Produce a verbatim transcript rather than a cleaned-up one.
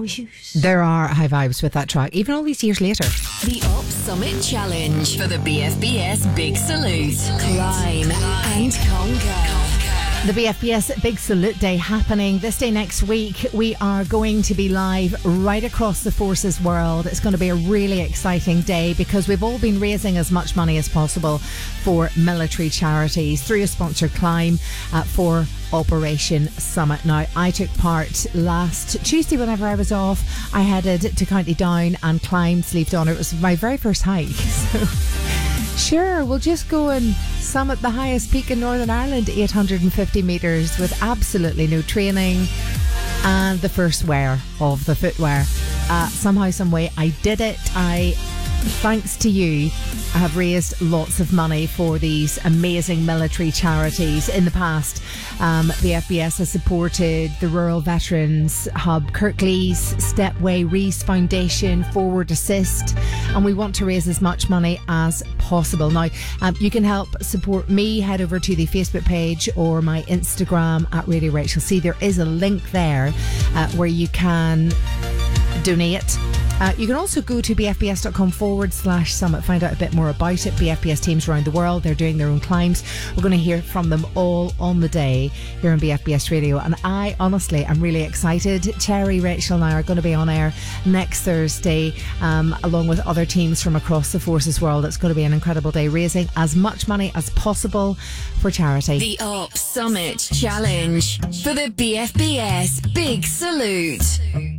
issues. There are high vibes with that track, even all these years later. The Up Summit Challenge for the B F B S Big Salute. Climb and conquer. The B F B S Big Salute Day happening this day next week. We are going to be live right across the Forces world. It's going to be a really exciting day because we've all been raising as much money as possible for military charities through a sponsored climb uh, for Operation Summit. Now, I took part last Tuesday whenever I was off. I headed to County Down and climbed Slieve Donner. It was my very first hike. So sure, we'll just go and summit the highest peak in Northern Ireland, eight hundred fifty metres, with absolutely no training and the first wear of the footwear. Uh, somehow, some way, I did it. I, thanks to you, I have raised lots of money for these amazing military charities. In the past, um, the F B S has supported the Rural Veterans Hub, Kirklees, Stepway, Rees Foundation, Forward Assist, and we want to raise as much money as possible. Now, um, you can help support me. Head over to the Facebook page or my Instagram at Radio Rachel C. There is a link there uh, where you can donate. Uh, you can also go to bfbs.com forward slash summit, find out a bit more about it. B F B S teams around the world, they're doing their own climbs. We're going to hear from them all on the day here on B F B S Radio, and I honestly am really excited. Cherry, Rachel and I are going to be on air next Thursday um, along with other teams from across the Forces world. It's going to be an incredible day, raising as much money as possible for charity. The Up Summit Challenge for the B F B S Big Salute.